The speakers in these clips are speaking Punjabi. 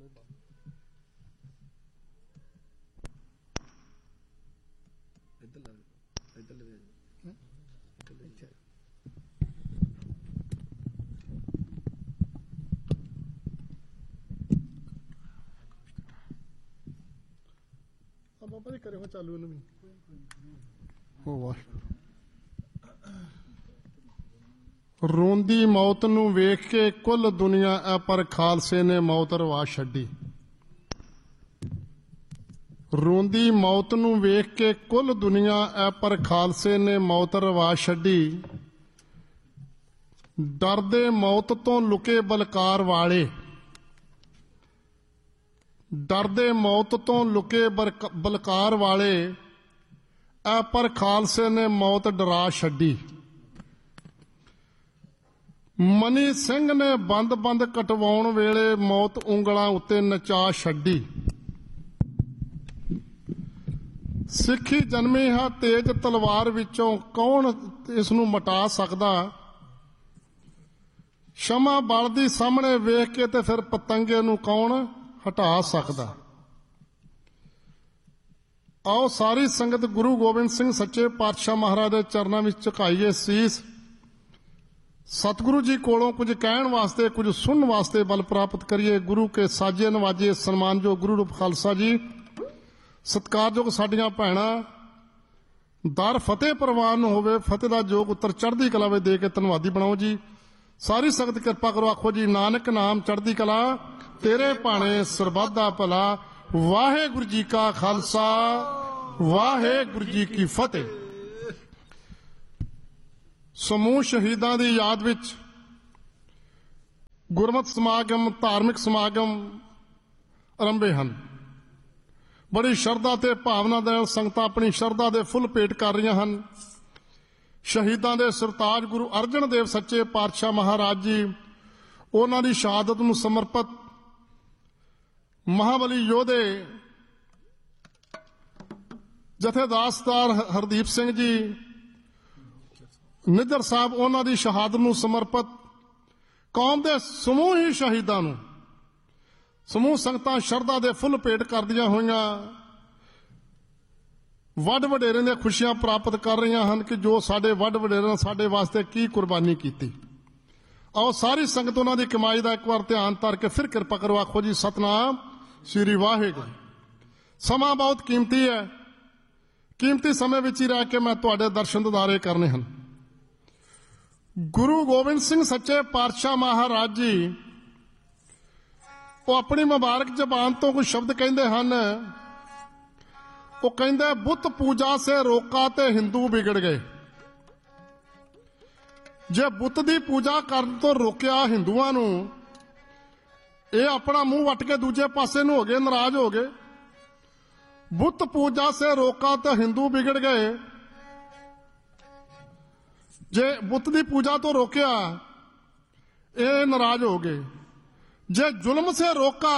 ਬਾਬਾ ਜੀ ਕਰਿਓ ਚਾਲੂ ਇਹਨੂੰ ਵੀ ਹੋ ਵਾਹਿਗੁਰੂ। ਰੋਂਦੀ ਮੌਤ ਨੂੰ ਵੇਖ ਕੇ ਕੁੱਲ ਦੁਨੀਆ ਐ ਪਰ ਖਾਲਸੇ ਨੇ ਮੌਤ ਰਵਾ ਛੱਡੀ। ਰੋਂਦੀ ਮੌਤ ਨੂੰ ਵੇਖ ਕੇ ਕੁੱਲ ਦੁਨੀਆ ਐ ਪਰ ਖਾਲਸੇ ਨੇ ਮੌਤ ਰਵਾ ਛੱਡੀ। ਡਰਦੇ ਮੌਤ ਤੋਂ ਲੁਕੇ ਬਲਕਾਰ ਵਾਲੇ, ਡਰਦੇ ਮੌਤ ਤੋਂ ਲੁਕੇ ਬਲਕਾਰ ਵਾਲੇ ਐ ਪਰ ਖਾਲਸੇ ਨੇ ਮੌਤ ਡਰਾ ਛੱਡੀ। ਮਨੀ ਸਿੰਘ ਨੇ ਬੰਦ ਬੰਦ ਕਟਵਾਉਣ ਵੇਲੇ ਮੌਤ ਉਂਗਲਾਂ ਉੱਤੇ ਨਚਾ ਛੱਡੀ। ਸਿੱਖੀ ਜਨਮੀ ਹੈ ਤੇਜ ਤਲਵਾਰ ਵਿੱਚੋਂ, ਕੌਣ ਇਸ ਨੂੰ ਮਿਟਾ ਸਕਦਾ। ਸ਼ਮਾ ਬਲਦੀ ਸਾਹਮਣੇ ਵੇਖ ਕੇ ਤੇ ਫਿਰ ਪਤੰਗੇ ਨੂੰ ਕੌਣ ਹਟਾ ਸਕਦਾ। ਆਓ ਸਾਰੀ ਸੰਗਤ ਗੁਰੂ ਗੋਬਿੰਦ ਸਿੰਘ ਸੱਚੇ ਪਾਤਸ਼ਾਹ ਮਹਾਰਾਜ ਦੇ ਚਰਨਾਂ ਵਿੱਚ ਝੁਕਾਈਏ ਸੀਸ। ਸਤਿਗੁਰੂ ਜੀ ਕੋਲੋਂ ਕੁਝ ਕਹਿਣ ਵਾਸਤੇ, ਕੁਝ ਸੁਣਨ ਵਾਸਤੇ ਬਲ ਪ੍ਰਾਪਤ ਕਰੀਏ। ਗੁਰੂ ਕੇ ਸਾਜੇ ਨਵਾਜੇ ਸਨਮਾਨਯੋਗ ਗੁਰੂ ਰੂਪ ਖਾਲਸਾ ਜੀ, ਸਤਿਕਾਰਯੋਗ ਸਾਡੀਆਂ ਭੈਣਾਂ, ਦਰ ਫਤਿਹ ਪ੍ਰਵਾਨ ਨੂੰ ਹੋਵੇ। ਫਤਿਹ ਦਾ ਜੋਗ ਉੱਤਰ ਚੜ੍ਹਦੀ ਕਲਾ ਵਿੱਚ ਦੇ ਕੇ ਧੰਨਵਾਦੀ ਬਣਾਓ ਜੀ। ਸਾਰੀ ਸੰਗਤ ਕਿਰਪਾ ਕਰੋ, ਆਖੋ ਜੀ ਨਾਨਕ ਨਾਮ ਚੜ੍ਹਦੀ ਕਲਾ, ਤੇਰੇ ਭਾਣੇ ਸਰਬੱਤ ਦਾ ਭਲਾ। ਵਾਹਿਗੁਰੂ ਜੀ ਕਾ ਖਾਲਸਾ, ਵਾਹਿਗੁਰੂ ਜੀ ਕੀ ਫਤਿਹ। ਸਮੂਹ ਸ਼ਹੀਦਾਂ ਦੀ ਯਾਦ ਵਿੱਚ ਗੁਰਮਤਿ ਸਮਾਗਮ, ਧਾਰਮਿਕ ਸਮਾਗਮ ਆਰੰਭੇ ਹਨ। ਬੜੀ ਸ਼ਰਧਾ ਤੇ ਭਾਵਨਾ ਨਾਲ ਸੰਗਤਾਂ ਆਪਣੀ ਸ਼ਰਧਾ ਦੇ ਫੁੱਲ ਭੇਟ ਕਰ ਰਹੀਆਂ ਹਨ। ਸ਼ਹੀਦਾਂ ਦੇ ਸਰਤਾਜ ਗੁਰੂ ਅਰਜਨ ਦੇਵ ਸੱਚੇ ਪਾਤਸ਼ਾਹ ਮਹਾਰਾਜ ਜੀ, ਉਹਨਾਂ ਦੀ ਸ਼ਹਾਦਤ ਨੂੰ ਸਮਰਪਿਤ ਮਹਾਬਲੀ ਯੋਧੇ ਜਥੇਦਾਰ ਹਰਦੀਪ ਸਿੰਘ ਜੀ ਨਿੱਜਰ ਸਾਹਿਬ, ਉਹਨਾਂ ਦੀ ਸ਼ਹਾਦਤ ਨੂੰ ਸਮਰਪਿਤ ਕੌਮ ਦੇ ਸਮੂਹ ਹੀ ਸ਼ਹੀਦਾਂ ਨੂੰ ਸਮੂਹ ਸੰਗਤਾਂ ਸ਼ਰਧਾ ਦੇ ਫੁੱਲ ਭੇਟ ਕਰਦੀਆਂ ਹੋਈਆਂ ਵੱਡ ਵਡੇਰਿਆਂ ਦੀਆਂ ਖੁਸ਼ੀਆਂ ਪ੍ਰਾਪਤ ਕਰ ਰਹੀਆਂ ਹਨ ਕਿ ਜੋ ਸਾਡੇ ਵੱਡ ਵਡੇਰਿਆਂ ਨੇ ਸਾਡੇ ਵਾਸਤੇ ਕੀ ਕੁਰਬਾਨੀ ਕੀਤੀ। ਆਓ ਸਾਰੀ ਸੰਗਤ ਉਹਨਾਂ ਦੀ ਕਮਾਈ ਦਾ ਇੱਕ ਵਾਰ ਧਿਆਨ ਧਰ ਕੇ ਫਿਰ ਕਿਰਪਾ ਕਰੋ, ਆਖੋ ਜੀ ਸਤਨਾਮ ਸ੍ਰੀ ਵਾਹਿਗੁਰੂ। ਸਮਾਂ ਬਹੁਤ ਕੀਮਤੀ ਹੈ, ਕੀਮਤੀ ਸਮੇਂ ਵਿੱਚ ਹੀ ਰਹਿ ਕੇ ਮੈਂ ਤੁਹਾਡੇ ਦਰਸ਼ਨ ਦਿਦਾਰੇ ਕਰਨੇ ਹਨ। ਗੁਰੂ ਗੋਬਿੰਦ ਸਿੰਘ ਸੱਚੇ ਪਾਤਸ਼ਾਹ ਮਹਾਰਾਜ ਜੀ ਉਹ ਆਪਣੀ ਮੁਬਾਰਕ ਜ਼ਬਾਨ ਤੋਂ ਕੁਝ ਸ਼ਬਦ ਕਹਿੰਦੇ ਹਨ। ਉਹ ਕਹਿੰਦੇ ਬੁੱਤ ਪੂਜਾ ਸੇ ਰੋਕਾ ਤੇ ਹਿੰਦੂ ਵਿਗੜ ਗਏ। ਜੇ ਬੁੱਤ ਦੀ ਪੂਜਾ ਕਰਨ ਤੋਂ ਰੋਕਿਆ ਹਿੰਦੂਆਂ ਨੂੰ, ਇਹ ਆਪਣਾ ਮੂੰਹ ਵੱਟ ਕੇ ਦੂਜੇ ਪਾਸੇ ਨੂੰ ਹੋ ਗਏ, ਨਾਰਾਜ਼ ਹੋ ਗਏ। ਬੁੱਤ ਪੂਜਾ ਸੇ ਰੋਕਾ ਤੇ ਹਿੰਦੂ ਵਿਗੜ ਗਏ। ਜੇ ਬੁੱਤ ਦੀ ਪੂਜਾ ਤੋਂ ਰੋਕਿਆ, ਇਹ ਨਾਰਾਜ਼ ਹੋ ਗਏ। ਜੇ ਜ਼ੁਲਮ ਸੇ ਰੋਕਾ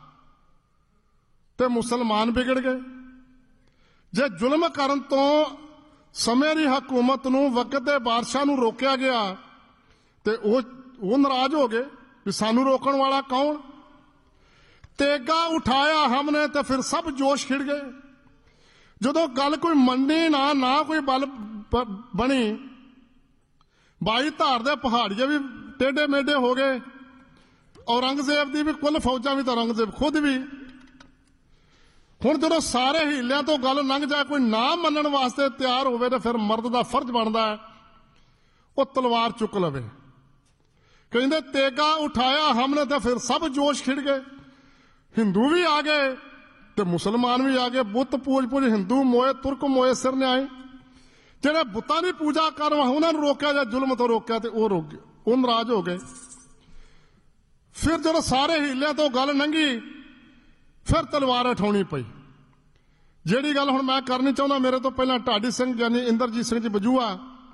ਤੇ ਮੁਸਲਮਾਨ ਵਿਗੜ ਗਏ। ਜੇ ਜ਼ੁਲਮ ਕਰਨ ਤੋਂ ਸਮੇਂ ਦੀ ਹਕੂਮਤ ਨੂੰ, ਵਕਤ ਦੇ ਬਾਦਸ਼ਾਹ ਨੂੰ ਰੋਕਿਆ ਗਿਆ ਤੇ ਉਹ ਨਾਰਾਜ਼ ਹੋ ਗਏ ਵੀ ਸਾਨੂੰ ਰੋਕਣ ਵਾਲਾ ਕੌਣ। ਤੇਗਾ ਉਠਾਇਆ ਹਮਨੇ ਤੇ ਫਿਰ ਸਭ ਜੋਸ਼ ਖਿੜ ਗਏ। ਜਦੋਂ ਗੱਲ ਕੋਈ ਮੰਨੀ ਨਾ ਕੋਈ ਬਲ ਬਣੀ, 22 ਧਾਰ ਦੇ ਪਹਾੜੀਏ ਵੀ ਟੇਢੇ ਮੇਢੇ ਹੋ ਗਏ। ਔਰੰਗਜ਼ੇਬ ਦੀ ਵੀ ਕੁੱਲ ਫੌਜਾਂ ਵੀ ਤਾਂ ਔਰੰਗਜ਼ੇਬ ਖੁਦ ਵੀ। ਹੁਣ ਜਦੋਂ ਸਾਰੇ ਹੀਲਿਆਂ ਤੋਂ ਗੱਲ ਲੰਘ ਜਾਏ, ਕੋਈ ਨਾ ਮੰਨਣ ਵਾਸਤੇ ਤਿਆਰ ਹੋਵੇ ਤੇ ਫਿਰ ਮਰਦ ਦਾ ਫਰਜ਼ ਬਣਦਾ ਹੈ ਉਹ ਤਲਵਾਰ ਚੁੱਕ ਲਵੇ। ਕਹਿੰਦੇ ਤੇਗਾ ਉਠਾਇਆ ਹਮਨੇ ਤੇ ਫਿਰ ਸਭ ਜੋਸ਼ ਖਿੜ ਗਏ। ਹਿੰਦੂ ਵੀ ਆ ਗਏ ਤੇ ਮੁਸਲਮਾਨ ਵੀ ਆ ਗਏ। ਬੁੱਤ ਪੂਜ ਹਿੰਦੂ ਮੋਏ, ਤੁਰਕ ਮੋਏ ਸਿਰ ਨਿਆਏ। ਜਿਹੜੇ ਬੁੱਤਾਂ ਦੀ ਪੂਜਾ ਕਰਨ ਉਹਨਾਂ ਨੂੰ ਰੋਕਿਆ, ਜਾਂ ਜ਼ੁਲਮ ਤੋਂ ਰੋਕਿਆ ਤੇ ਉਹ ਰੁਕ ਗਏ, ਉਹ ਨਾਰਾਜ਼ ਹੋ ਗਏ। ਫਿਰ ਜਦੋਂ ਸਾਰੇ ਹੀਲਿਆਂ ਤੋਂ ਗੱਲ ਲੰਘੀ, ਫਿਰ ਤਲਵਾਰ ਉਠਾਉਣੀ ਪਈ। ਜਿਹੜੀ ਗੱਲ ਹੁਣ ਮੈਂ ਕਰਨੀ ਚਾਹੁੰਦਾ, ਮੇਰੇ ਤੋਂ ਪਹਿਲਾਂ ਢਾਡੀ ਸਿੰਘ ਯਾਨੀ ਇੰਦਰਜੀਤ ਸਿੰਘ ਜੀ ਬਜੂਆ,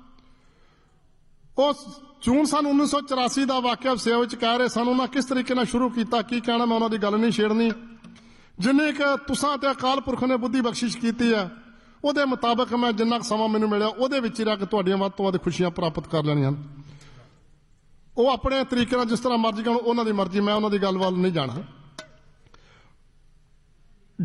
ਉਹ ਜੂਨ ਸਨ 1984 ਦਾ ਵਾਕਿਆ ਸੇਵਾ ਵਿੱਚ ਕਹਿ ਰਹੇ ਸਨ। ਉਹਨਾਂ ਕਿਸ ਤਰੀਕੇ ਨਾਲ ਸ਼ੁਰੂ ਕੀਤਾ, ਕੀ ਕਹਿਣਾ, ਮੈਂ ਉਹਨਾਂ ਦੀ ਗੱਲ ਨਹੀਂ ਛੇੜਨੀ। ਜਿੰਨੀ ਕਿ ਤੁਸਾਂ ਤੇ ਅਕਾਲ ਪੁਰਖ ਨੇ ਬੁੱਧੀ ਬਖਸ਼ਿਸ਼ ਕੀਤੀ ਹੈ, ਉਹਦੇ ਮੁਤਾਬਕ ਮੈਂ ਜਿੰਨਾ ਸਮਾਂ ਮੈਨੂੰ ਮਿਲਿਆ ਉਹਦੇ ਵਿੱਚ ਹੀ ਰਹਿ ਕੇ ਤੁਹਾਡੀਆਂ ਵੱਧ ਤੋਂ ਵੱਧ ਖੁਸ਼ੀਆਂ ਪ੍ਰਾਪਤ ਕਰ ਲੈਣੀਆਂ ਹਨ। ਉਹ ਆਪਣੇ ਤਰੀਕੇ ਨਾਲ ਜਿਸ ਤਰ੍ਹਾਂ ਮਰਜ਼ੀ ਕਰਨ, ਉਹਨਾਂ ਦੀ ਮਰਜ਼ੀ, ਮੈਂ ਉਹਨਾਂ ਦੀ ਗੱਲ ਵੱਲ ਨਹੀਂ ਜਾਣਾ।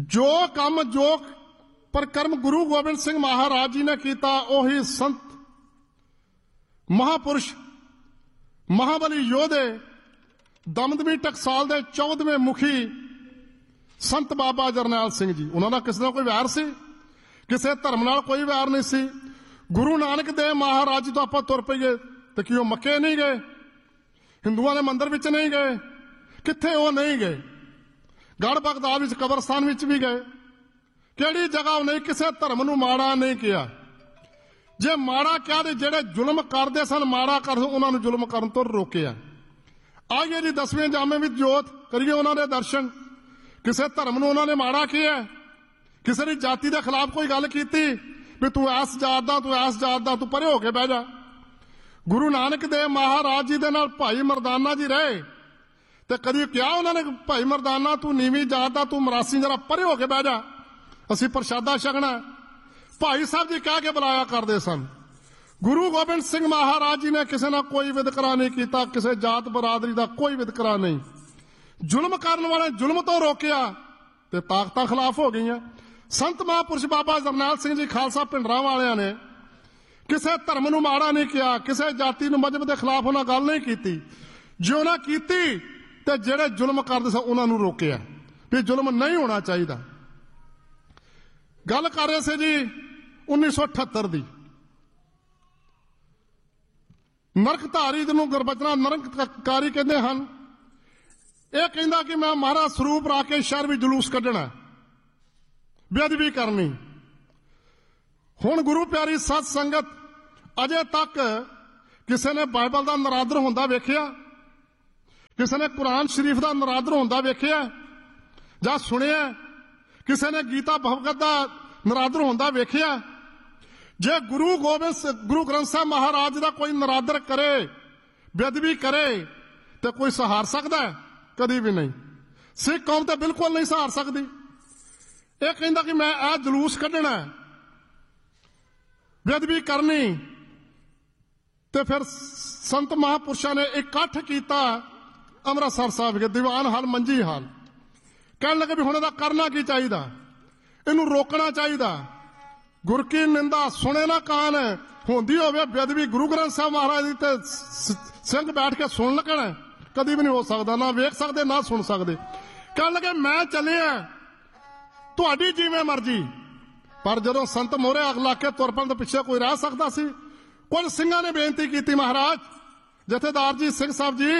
जो काम जो परकर्म गुरु गोबिंद सिंह महाराज जी ने किया, उही संत महापुरुष महाबली योधे दमदमी टकसाल के 14वें मुखी संत बाबा जरनैल सिंह जी, उन्होंने किसी कोई वैर सी, किसी धर्म नाल कोई वैर नहीं सी। गुरु नानक देव महाराज जी तो आप तुर पईए तो कि मक्के नहीं गए, हिंदुओं के मंदिर विच नहीं गए, कित्थे वो नहीं गए, गढ़ बगदाद विच कब्रस्तान विच भी गए, किहड़ी जगह नहीं किसी धर्म नूं माड़ा नहीं किया। जे माड़ा क्या दे जेड़े जुल्म करते सन माड़ा कर उन्होंने जुल्म करन तो रोकिया। आइए जी 10वें जामे विच जोत करिए उन्होंने दर्शन, किसी धर्म नूं उन्होंने माड़ा किया, किसी की जाति के खिलाफ कोई गल की भी तू इस जात दा तू इस जात दा तू परे हो के बह जा। गुरु नानक देव महाराज जी दे नाल भाई मरदाना जी रहे तो कभी क्या उन्होंने भाई मरदाना तू नीवी जात दा तू मरासी जरा परे हो के बह जा, असीं प्रशादा छकना। भाई साहब जी कह के बुलाया करते सन। गुरु गोबिंद सिंह महाराज जी ने किसी ना कोई विदकरा नहीं किया, किसी जात बरादरी का कोई विदकरा नहीं। जुल्म करने वाले जुल्म तो रोकिया तो ताकतां खिलाफ हो गई। संत महापुरुष बाबा जरनैल सिंह जी खालसा पिंडरां वालियां ने किसी धर्म नूं माड़ा नहीं किया, किसी जाति नूं मजहब के खिलाफ उन्होंने गल नहीं की। जो उन्हें की तो जेड़े जुल्म करते सन उन्होंने रोकिया भी जुल्म नहीं होना चाहिए। गल कर रहे थे जी 1978 की, नरकधारी जिन्होंने गुरबचना नरककारी कहते हैं, यह कहता कि मैं महाराज स्वरूप रख के शहर भी जुलूस कढ़ना, बेअदबी करनी। हुण गुरु प्यारी सत संगत अजे तक किसी ने बाइबल का नरादर होंदा वेखिया, किसी ने कुरान शरीफ का नरादर होंदा वेखिया जां सुनिया, किसी ने गीता भगवत का नरादर होंदा वेखिया। जे गुरु ग्रंथ साहब महाराज का कोई नरादर करे, बेअदबी करे तो कोई सहार सकता है? कभी भी नहीं। सिख कौम तो बिल्कुल नहीं सहार सकती। यह कहता कि मैं आ जलूस कढ़ना, बेअदबी करनी, तो फिर संत महापुरुषों ने इकट्ठ किया अमृतसर साहब के दीवान हाल मंजी हाल, कह लगे भी हुण इहदा करना की चाहिए, इनू रोकना चाहिए। गुर की निंदा सुने ना कान होंदी होवे, बेअदबी गुरु ग्रंथ साहब महाराज जी ते सिंह बैठ के सुन लगना कभी भी नहीं हो सकता, ना वेख सकते ना सुन सकते। कह लगे मैं चले तुहाडी जिवें मर्जी, पर जदों संत मोहरे अग ला के तुर पन तो पिछे कोई रह सकता सी? कुछ सिंघां ने बेनती की, महाराज जथेदार जी सिंह साहब जी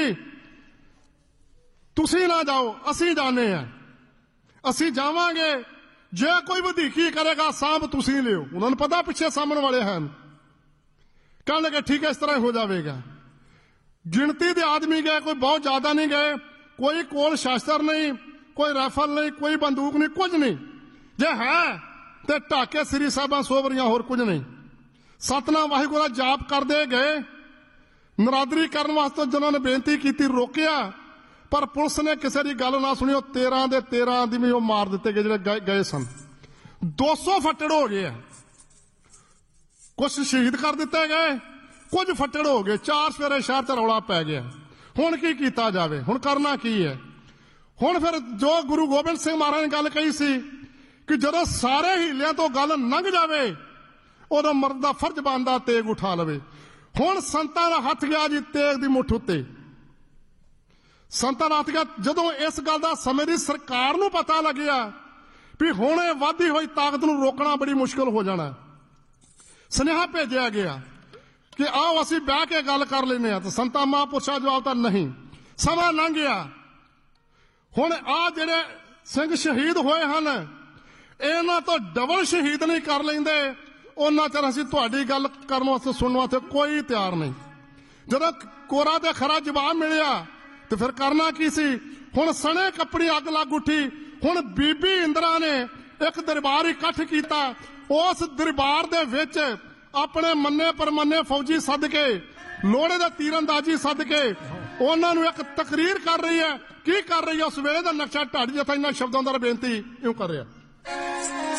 तुसीं ना जाओ, असीं जाने हैं, असीं जावांगे, जे कोई वधीकी करेगा सांभ तुसीं लियो। उन्होंने पता पिछे सामने वाले हैं। कहने लगे ठीक है इस तरह हो जाएगा। गिनती के आदमी गए, कोई बहुत ज्यादा नहीं गए, कोई कोल शास्त्र नहीं, कोई राइफल नहीं, कोई बंदूक नहीं, कुछ नहीं। जे है तो ढाके श्री साहबा सोवरियां, होर कुछ नहीं। सतनाम वाहिगुरू जाप करते गए, नरादरी करने वास्ते जिन्होंने बेनती की रोकिया, पर पुलिस ने किसी की गल ना सुनी। 13 के 13 आदमी वो मार दिते गए जो गए सन। 200 फट्टड़ हो गए, कुछ शहीद कर दिते गए, कुछ फट्टड़ हो गए। 4 सवेरे शहर च रौला पै गया। हुण की कीता जावे, हुण करना की है? हुण फिर जो गुरु गोबिंद सिंह महाराज ने गल कही सी कि जदों सारे हीलियां तो गल लंघ जावे उदों मर्द दा फर्ज बनदा तेग उठा लवे। हुण संतां दा हथ गया जी तेग दी मुठ उत्ते। संतां दा हथ गया जदों इस गल दा समय दी सरकार नूं पता लग्या भी हुण इह वधदी होई ताकत नूं रोकना बड़ी मुश्किल हो जाना। सुनेहा भेजिया गया कि आओ असीं बैठ के गल कर लैंदे हां। ते संतां महापुरुषां जवाब तां नहीं, समा लंघ गया। हुण आ जिहड़े सिंह शहीद होए हन इन्हां तो डबल शहीद नहीं कर लैंदे उन्ना चਿਰ ਅਸੀਂ ਤੁਹਾਡੀ ਗੱਲ ਕਰਨ ਵਾਸਤੇ ਸੁਣਨ ਵਾਸਤੇ ਕੋਈ ਤਿਆਰ ਨਹੀਂ। ਜਦੋਂ ਕੋਰਾ ਤੇ ਖਰਾ ਜਵਾਬ ਮਿਲਿਆ ਤੇ ਫਿਰ ਕਰਨਾ ਕੀ ਸੀ? ਹੁਣ ਸਣੇ ਕੱਪੜੀ ਅੱਗ ਲੱਗ ਉੱਠੀ। ਹੁਣ ਬੀਬੀ ਇੰਦਰਾ ਨੇ ਇੱਕ ਦਰਬਾਰ ਇਕੱਠ ਕੀਤਾ। ਉਸ ਦਰਬਾਰ ਦੇ ਵਿੱਚ ਆਪਣੇ ਮੰਨੇ ਪਰਮੰਨੇ ਫੌਜੀ ਸੱਦ ਕੇ ਲੋਹੜੇ ਦਾ ਤੀਰੰਦਾਜ਼ੀ ਸੱਦ ਕੇ ਉਹਨਾਂ ਨੂੰ ਇੱਕ ਤਕਰੀਰ ਕਰ ਰਹੀ ਹੈ। ਕੀ ਕਰ ਰਹੀ ਹੈ? ਉਸ ਵੇਲੇ ਦਾ ਨਕਸ਼ਾ ਢਾਡੀ ਜਥਾ ਇਹਨਾਂ ਸ਼ਬਦਾਂ ਦਾ ਬੇਨਤੀ ਇਉਂ ਕਰ ਰਿਹਾ।